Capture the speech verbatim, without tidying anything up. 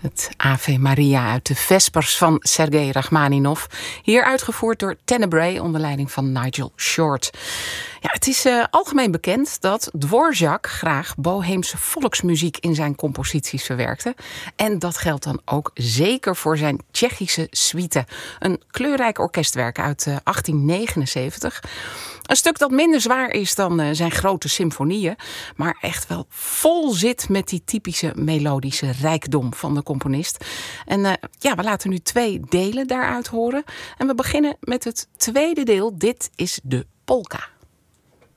Het Ave Maria uit de Vespers van Sergei Rachmaninov. Hier uitgevoerd door Tenebrae onder leiding van Nigel Short. Ja, het is uh, algemeen bekend dat Dvorak graag boheemse volksmuziek in zijn composities verwerkte. En dat geldt dan ook zeker voor zijn Tsjechische suite. Een kleurrijk orkestwerk uit uh, achttien negenenzeventig. Een stuk dat minder zwaar is dan uh, zijn grote symfonieën, maar echt wel vol zit met die typische melodische rijkdom van de componist. En uh, ja, we laten nu twee delen daaruit horen. En we beginnen met het tweede deel. Dit is de polka.